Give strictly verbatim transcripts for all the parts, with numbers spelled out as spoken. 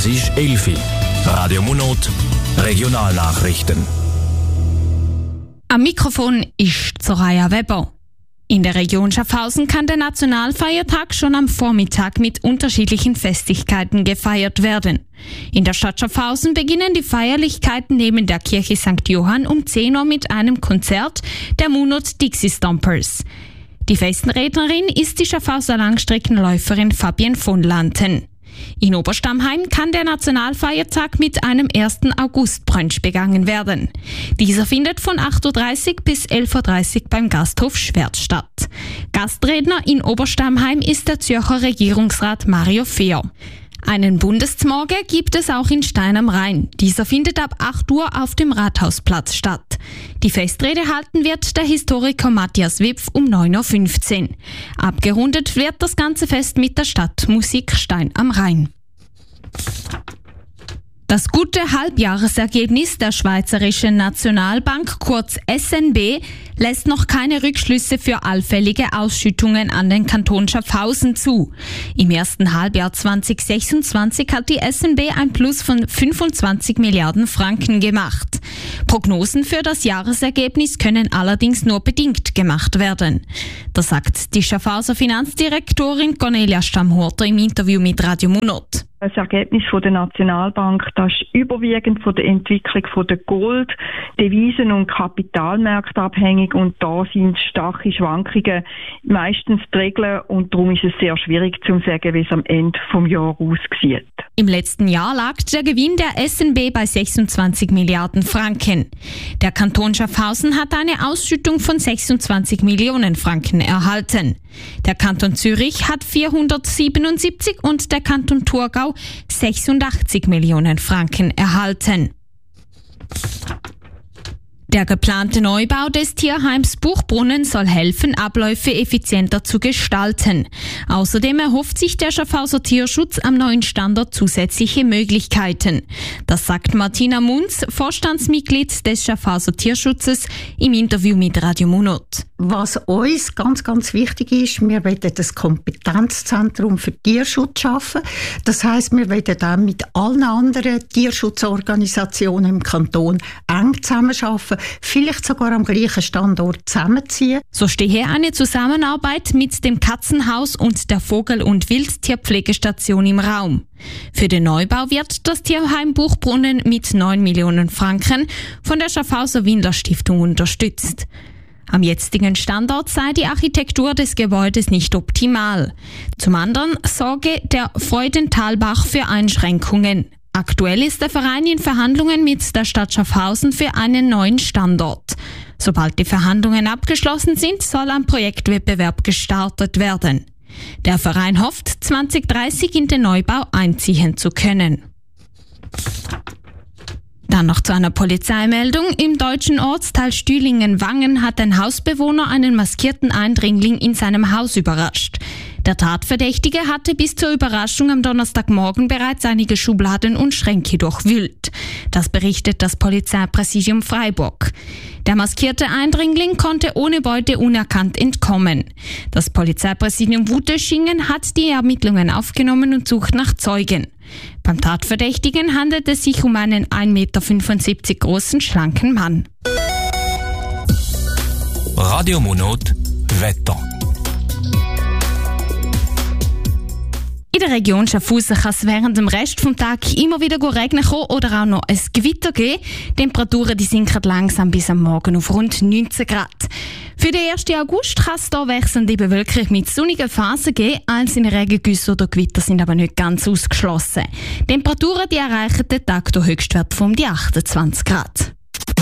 Es ist elf Uhr. Radio Monot, Regionalnachrichten. Am Mikrofon ist Soraya Weber. In der Region Schaffhausen kann der Nationalfeiertag schon am Vormittag mit unterschiedlichen Festigkeiten gefeiert werden. In der Stadt Schaffhausen beginnen die Feierlichkeiten neben der Kirche Sankt Johann um zehn Uhr mit einem Konzert der Munot Dixie Stompers. Die Festenrednerin ist die Schaffhauser Langstreckenläuferin Fabienne von Lanten. In Oberstammheim kann der Nationalfeiertag mit einem ersten August-Brunch begangen werden. Dieser findet von acht Uhr dreißig bis elf Uhr dreißig beim Gasthof Schwert statt. Gastredner in Oberstammheim ist der Zürcher Regierungsrat Mario Fehr. Einen Bundesmorgen gibt es auch in Stein am Rhein. Dieser findet ab acht Uhr auf dem Rathausplatz statt. Die Festrede halten wird der Historiker Matthias Wipf um neun Uhr fünfzehn. Abgerundet wird das ganze Fest mit der Stadtmusik Stein am Rhein. Das gute Halbjahresergebnis der Schweizerischen Nationalbank, kurz S N B, lässt noch keine Rückschlüsse für allfällige Ausschüttungen an den Kanton Schaffhausen zu. Im ersten Halbjahr zwanzig sechsundzwanzig hat die S N B ein Plus von fünfundzwanzig Milliarden Franken gemacht. Prognosen für das Jahresergebnis können allerdings nur bedingt gemacht werden. Das sagt die Schaffhauser Finanzdirektorin Cornelia Stammhorter im Interview mit Radio Monot. Das Ergebnis von der Nationalbank, das ist überwiegend von der Entwicklung von der Gold-, Devisen- und Kapitalmärkte abhängig und da sind starke Schwankungen meistens die Regeln und darum ist es sehr schwierig zu sagen, wie es am Ende des Jahres aussieht. Im letzten Jahr lag der Gewinn der S N B bei sechsundzwanzig Milliarden Franken. Der Kanton Schaffhausen hat eine Ausschüttung von sechsundzwanzig Millionen Franken erhalten. Der Kanton Zürich hat vierhundertsiebenundsiebzig und der Kanton Thurgau sechsundachtzig Millionen Franken erhalten. Der geplante Neubau des Tierheims Buchbrunnen soll helfen, Abläufe effizienter zu gestalten. Außerdem erhofft sich der Schaffhauser Tierschutz am neuen Standort zusätzliche Möglichkeiten. Das sagt Martina Munz, Vorstandsmitglied des Schaffhauser Tierschutzes, im Interview mit Radio Monot. Was uns ganz, ganz wichtig ist, wir wollen das Kompetenzzentrum für Tierschutz schaffen. Das heisst, wir wollen dann mit allen anderen Tierschutzorganisationen im Kanton eng zusammenarbeiten, vielleicht sogar am gleichen Standort zusammenziehen. So stehe eine Zusammenarbeit mit dem Katzenhaus und der Vogel- und Wildtierpflegestation im Raum. Für den Neubau wird das Tierheim Buchbrunnen mit neun Millionen Franken von der Schaffhauser Windler Stiftung unterstützt. Am jetzigen Standort sei die Architektur des Gebäudes nicht optimal. Zum anderen sorge der Freudentalbach für Einschränkungen. Aktuell ist der Verein in Verhandlungen mit der Stadt Schaffhausen für einen neuen Standort. Sobald die Verhandlungen abgeschlossen sind, soll ein Projektwettbewerb gestartet werden. Der Verein hofft, zwanzig dreißig in den Neubau einziehen zu können. Dann noch zu einer Polizeimeldung. Im deutschen Ortsteil Stühlingen-Wangen hat ein Hausbewohner einen maskierten Eindringling in seinem Haus überrascht. Der Tatverdächtige hatte bis zur Überraschung am Donnerstagmorgen bereits einige Schubladen und Schränke durchwühlt. Das berichtet das Polizeipräsidium Freiburg. Der maskierte Eindringling konnte ohne Beute unerkannt entkommen. Das Polizeipräsidium Wuteschingen hat die Ermittlungen aufgenommen und sucht nach Zeugen. Beim Tatverdächtigen handelt es sich um einen ein Meter fünfundsiebzig großen, schlanken Mann. Radio Monot, Wetter. In der Region Schaffhausen kann es während dem Rest vom Tag immer wieder regnen kommen oder auch noch ein Gewitter geben. Die Temperaturen die sinken langsam bis am Morgen auf rund neunzehn Grad. Für den ersten August kann es hier wechselnde Bewölkung mit sonnigen Phasen geben. Einzelne Regengüsse oder Gewitter sind aber nicht ganz ausgeschlossen. Die Temperaturen die erreichen den Tag der Höchstwert von die achtundzwanzig Grad.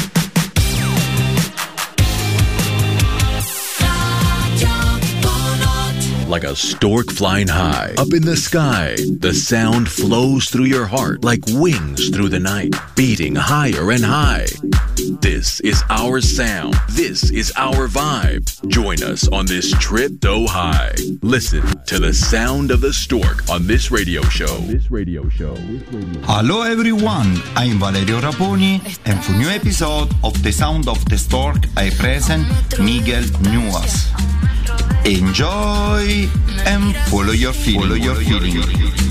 Like a stork flying high, up in the sky, the sound flows through your heart like wings through the night, beating higher and high. This is our sound. This is our vibe. Join us on this trip so high. Listen to the sound of the stork on this radio show. This radio show. Hello everyone, I'm Valerio Raponi, and for new episode of The Sound of the Stork, I present Miguel Nuas. Enjoy and follow your feeling. Follow your feeling.